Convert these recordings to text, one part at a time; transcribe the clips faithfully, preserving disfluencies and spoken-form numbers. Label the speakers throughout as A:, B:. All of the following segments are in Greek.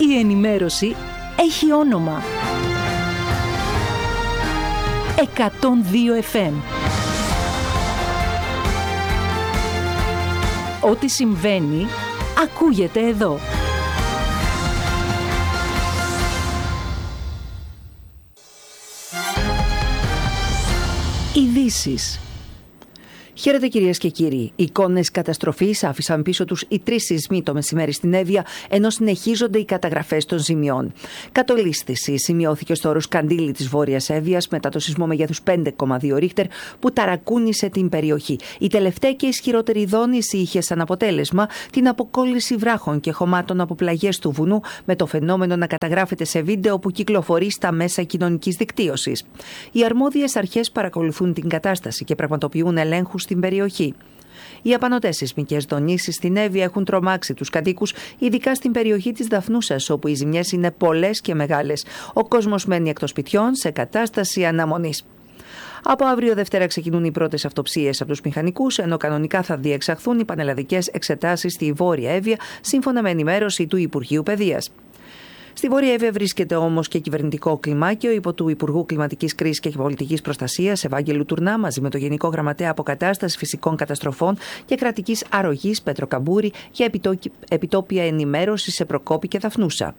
A: η ενημέρωση έχει όνομα. εκατόν δύο εφ εμ. Ό,τι συμβαίνει, ακούγεται εδώ. Ειδήσεις. Χαίρετε κυρίες και κύριοι. Εικόνες καταστροφής άφησαν πίσω τους οι τρεις σεισμοί το μεσημέρι στην Εύβοια, ενώ συνεχίζονται οι καταγραφές των ζημιών. Κατολίσθηση σημειώθηκε στο όρος Καντήλη της Βόρειας Εύβοιας μετά το σεισμό μεγέθους πέντε κόμμα δύο ρίχτερ που ταρακούνησε την περιοχή. Η τελευταία και ισχυρότερη δόνηση είχε σαν αποτέλεσμα την αποκόλληση βράχων και χωμάτων από πλαγιές του βουνού, με το φαινόμενο να καταγράφεται σε βίντεο που κυκλοφορεί στα μέσα κοινωνικής δικτύωσης. Οι αρμόδιες αρχές παρακολουθούν την κατάσταση και πραγματοποιούν ελέγχους στην περιοχή. Οι απανωτές σεισμικές δονήσεις στην Εύβοια έχουν τρομάξει τους κατοίκους, ειδικά στην περιοχή της Δαφνούσας, όπου οι ζημιές είναι πολλές και μεγάλες. Ο κόσμος μένει εκτός σπιτιών σε κατάσταση αναμονής. Από αύριο Δευτέρα ξεκινούν οι πρώτες αυτοψίες από τους μηχανικούς, ενώ κανονικά θα διεξαχθούν οι πανελλαδικές εξετάσεις στη Βόρεια Εύβοια, σύμφωνα με ενημέρωση του Υπουργείου Παιδείας. Στη Βόρεια Εύβοια βρίσκεται όμως και κυβερνητικό κλιμάκιο υπό του Υπουργού Κλιματικής Κρίσης και Πολιτικής Προστασίας Ευάγγελου Τουρνά, μαζί με το Γενικό Γραμματέα Αποκατάστασης Φυσικών Καταστροφών και Κρατικής Αρρωγής Πέτρο Καμπούρη για επιτόπια ενημέρωση σε Προκόπη και Δαφνούσα.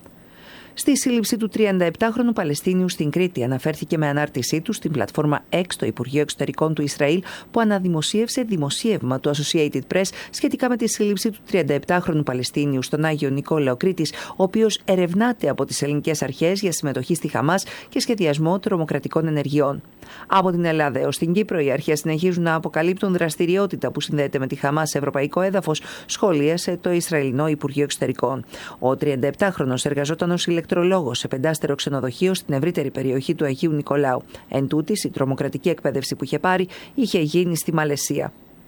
A: Στη σύλληψη του τριανταεπτάχρονου Παλαιστίνιου στην Κρήτη αναφέρθηκε με ανάρτησή του στην πλατφόρμα X το Υπουργείο Εξωτερικών του Ισραήλ, που αναδημοσίευσε δημοσίευμα του Associated Press σχετικά με τη σύλληψη του τριανταεπτάχρονου Παλαιστίνιου στον Άγιο Νικόλαο Κρήτης, ο οποίος ερευνάται από τις ελληνικές αρχές για συμμετοχή στη Χαμάς και σχεδιασμό τρομοκρατικών ενεργειών. Από την Ελλάδα έως την Κύπρο, οι αρχές συνεχίζουν να αποκαλύπτουν δραστηριότητα που συνδέεται με τη Χαμάς σε ευρωπαϊκό έδαφος, σχολίασε το Ισραηλινό Υπουργείο Εξωτερικών. Ο τριανταεπτάχρονος εργαζόταν ως ηλεκτρολόγος σε πεντάστερο ξενοδοχείο στην ευρύτερη περιοχή του Αγίου Νικολάου. Εν τούτης, η τρομοκρατική εκπαίδευση που είχε πάρει είχε γίνει στη Μαλαισία.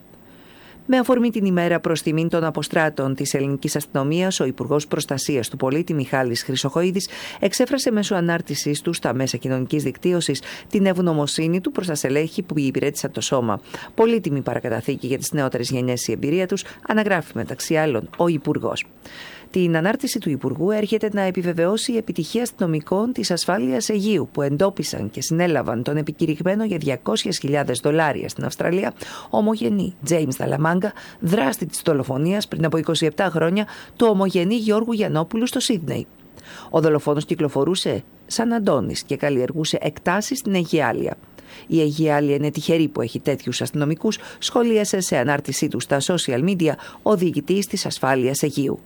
A: Με αφορμή την ημέρα προς τιμήν των αποστράτων της ελληνικής αστυνομίας, ο Υπουργός Προστασίας του Πολίτη Μιχάλης Χρυσοχοΐδης εξέφρασε μέσω ανάρτησής του στα μέσα κοινωνικής δικτύωσης την ευγνωμοσύνη του προς τα στελέχη που υπηρέτησαν το σώμα. Πολύτιμη παρακαταθήκη για τις νεότερες γενιές η εμπειρία τους, αναγράφει μεταξύ άλλων ο Υπουργός. Την ανάρτηση του Υπουργού έρχεται να επιβεβαιώσει η επιτυχία αστυνομικών της ασφάλειας Αιγείου, που εντόπισαν και συνέλαβαν τον επικηρυγμένο για διακόσιες χιλιάδες δολάρια στην Αυστραλία ομογενή James Δαλαμάγκα, δράστη της δολοφονίας πριν από είκοσι επτά χρόνια του ομογενή Γιώργου Γιαννόπουλου στο Σίδνεϊ. Ο δολοφόνος κυκλοφορούσε σαν Αντώνης και καλλιεργούσε εκτάσεις στην Αιγιάλια. Η Αιγιάλια είναι τυχερή που έχει τέτοιους αστυνομικούς, σχολίασε σε ανάρτησή του στα social media ο διοικητής της ασφάλειας Αιγείου.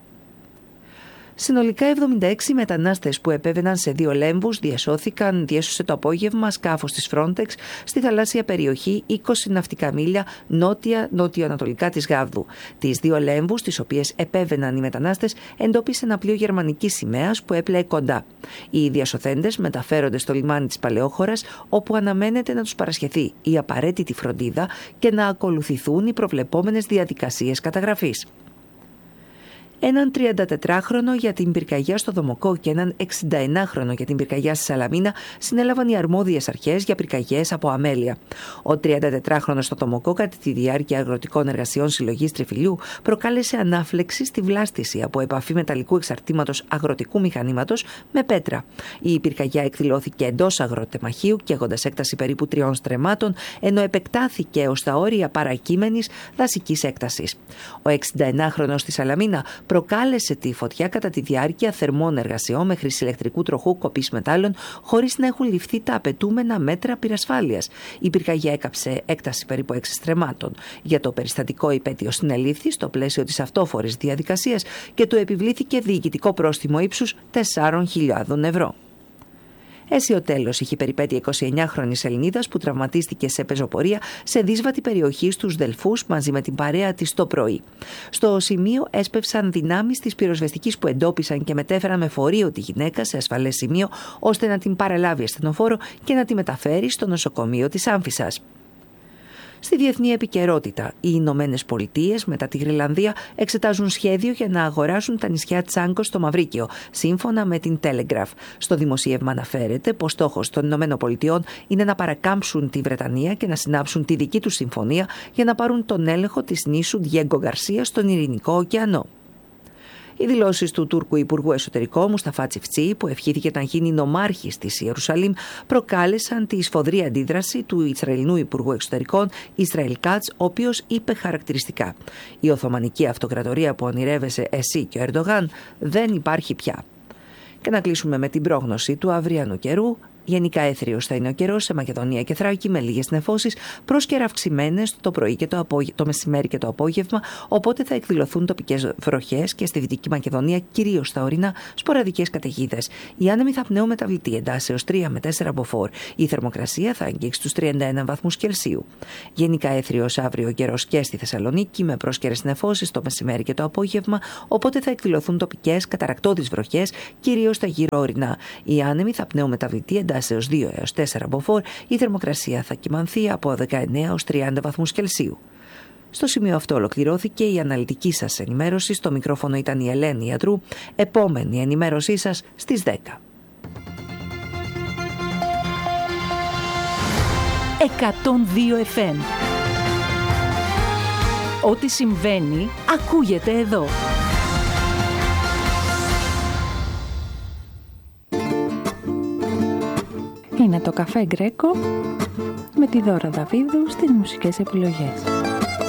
A: Συνολικά εβδομήντα έξι μετανάστες που επέβαιναν σε δύο λέμβους διασώθηκαν, διέσωσε το απόγευμα σκάφος της Frontex στη θαλάσσια περιοχή είκοσι ναυτικά μίλια νότια-νότιο-ανατολικά της Γάβδου. Τις δύο λέμβους, τις οποίες επέβαιναν οι μετανάστες, εντόπισε ένα πλοίο γερμανικής σημαίας που έπλεε κοντά. Οι διασωθέντες μεταφέρονται στο λιμάνι της Παλαιόχωρας, όπου αναμένεται να τους παρασχεθεί η απαραίτητη φροντίδα και να ακολουθηθούν οι προβλεπόμενες διαδικασίες καταγραφής. Έναν τριαντατετράχρονο για την πυρκαγιά στο Δομοκό και έναν εξηνταενάχρονο για την πυρκαγιά στη Σαλαμίνα συνέλαβαν οι αρμόδιες αρχές για πυρκαγιές από αμέλεια. Ο τριαντατετράχρονος στο Δομοκό, κατά τη διάρκεια αγροτικών εργασιών συλλογής τριφυλιού, προκάλεσε ανάφλεξη στη βλάστηση από επαφή μεταλλικού εξαρτήματος αγροτικού μηχανήματος με πέτρα. Η πυρκαγιά εκδηλώθηκε εντός αγροτεμαχίου, καίγοντας έκταση περίπου τριών στρεμμάτων, ενώ επεκτάθηκε ως τα όρια παρακείμενης δασικής έκτασης. Ο εξηνταενάχρονος στη Σαλαμίνα προκάλεσε τη φωτιά κατά τη διάρκεια θερμών εργασιών με χρήση ηλεκτρικού τροχού κοπής μετάλλων, χωρίς να έχουν ληφθεί τα απαιτούμενα μέτρα πυρασφάλειας. Η πυρκαγιά έκαψε έκταση περίπου έξι στρεμμάτων. Για το περιστατικό υπέτειος συνελήφθη στο πλαίσιο της αυτόφορης διαδικασίας και του επιβλήθηκε διοικητικό πρόστιμο ύψους τεσσάρων χιλιάδων ευρώ. Αίσιο τέλος είχε περιπέτεια εικοσιεννιάχρονης Ελληνίδας που τραυματίστηκε σε πεζοπορία σε δύσβατη περιοχή στους Δελφούς μαζί με την παρέα της το πρωί. Στο σημείο έσπευσαν δυνάμεις της πυροσβεστικής που εντόπισαν και μετέφεραν με φορείο τη γυναίκα σε ασφαλές σημείο, ώστε να την παραλάβει ασθενοφόρο και να τη μεταφέρει στο νοσοκομείο της Άμφισσας. Στη διεθνή επικαιρότητα, οι Ηνωμένες Πολιτείες μετά τη Γροιλανδία εξετάζουν σχέδιο για να αγοράσουν τα νησιά Τσάνκο στο Μαυρίκιο, σύμφωνα με την Telegraph. Στο δημοσίευμα αναφέρεται πως στόχος των Ηνωμένων Πολιτειών είναι να παρακάμψουν τη Βρετανία και να συνάψουν τη δική τους συμφωνία για να πάρουν τον έλεγχο της νήσου Διέγκο Γκαρσία στον Ειρηνικό ωκεανό. Οι δηλώσεις του Τούρκου Υπουργού Εσωτερικών Μουσταφά Τσιφτσί, που ευχήθηκε να γίνει νομάρχης της Ιερουσαλήμ, προκάλεσαν τη σφοδρή αντίδραση του Ισραηλινού Υπουργού Εξωτερικών Ισραήλ Κάτς, ο οποίος είπε χαρακτηριστικά: «Η Οθωμανική Αυτοκρατορία που ονειρεύεσαι εσύ και ο Ερντογάν δεν υπάρχει πια». Και να κλείσουμε με την πρόγνωση του αυριανού καιρού. Γενικά έθριος θα είναι ο καιρός σε Μακεδονία και Θράκη, με λίγες νεφώσεις, πρόσκαιρα αυξημένες το πρωί και το, απόγε... το μεσημέρι και το απόγευμα, οπότε θα εκδηλωθούν τοπικές βροχές και στη Δυτική Μακεδονία, κυρίως στα ορεινά, σποραδικές καταιγίδες. Οι άνεμοι θα πνέουν μεταβλητή εντάσεως τρία με τέσσερα μποφόρ. Η θερμοκρασία θα αγγίξει τους τριάντα ένα βαθμούς Κελσίου. Γενικά έθριος αύριο ο καιρός και στη Θεσσαλονίκη, με πρόσκαιρες νεφώσεις το μεσημέρι και το απόγευμα, οπότε θα εκδηλωθούν τοπικές καταρακτώδεις βροχές, κυρίως στα γύρω ορεινά. Οι άνεμοι θα πνέουν μεταβλητή εντάσεως δύο έως τέσσερα μποφόρ. Η θερμοκρασία θα κυμανθεί από δεκαεννέα έως τριάντα βαθμούς Κελσίου. Στο σημείο αυτό ολοκληρώθηκε η αναλυτική σας ενημέρωση. Στο μικρόφωνο ήταν η Ελένη Ιατρού. Επόμενη ενημέρωσή σας στις δέκα.
B: εκατόν δύο εφ εμ. Ό,τι συμβαίνει ακούγεται εδώ.
C: Είναι το Καφέ Γκρέκο με τη Δώρα Δαβίδου στις μουσικές επιλογές.